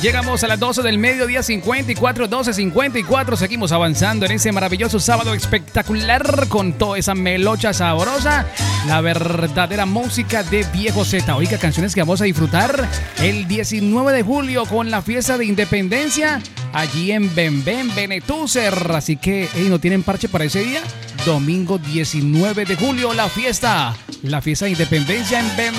Llegamos a las 12 del mediodía, 54, 12:54. Seguimos avanzando en ese maravilloso sábado espectacular con toda esa melocha sabrosa. La verdadera música de Viejo Z. Oiga, canciones que vamos a disfrutar el 19 de julio con la fiesta de Independencia allí en Benben, Benetúser. Así que, ¿no tienen parche para ese día? Domingo 19 de julio, la fiesta de Independencia en Benben.